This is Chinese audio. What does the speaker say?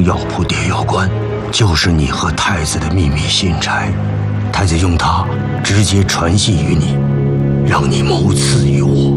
药铺谍药官，就是你和太子的秘密信差。太子用它直接传信于你，让你谋刺于我。